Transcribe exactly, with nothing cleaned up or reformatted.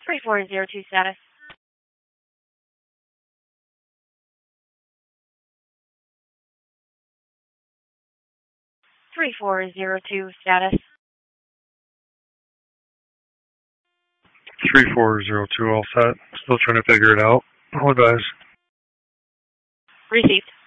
three four zero two status. three four zero two status. three four zero two all set. Still trying to figure it out. All advise. Received.